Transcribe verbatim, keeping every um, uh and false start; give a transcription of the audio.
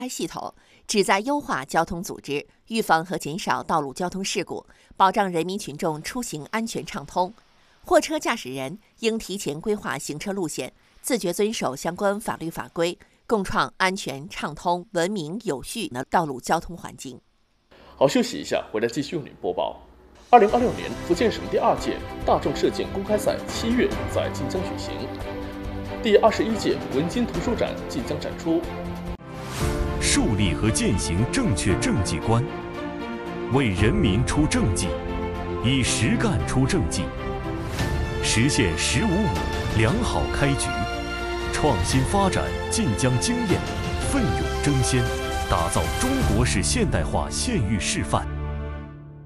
系统，旨在优化交通组织，预防和减少道路交通事故，保障人民群众出行安全畅通。货车驾驶人应提前规划行车路线，自觉遵守相关法律法规，共创安全畅通、文明有序的道路交通环境。 好，休息一下，回来继续为您播报。二零二六年福建省第二届大众射箭公开赛七月在晋江举行，第二十一届文津图书展即将展出。 树立和践行正确政绩观，为人民出政绩，以实干出政绩，实现“十五五”良好开局，创新发展晋江经验，奋勇争先，打造中国式现代化县域示范。